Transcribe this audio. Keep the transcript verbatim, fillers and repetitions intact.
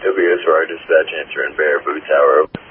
W S R dispatch answer in Baraboo Tower.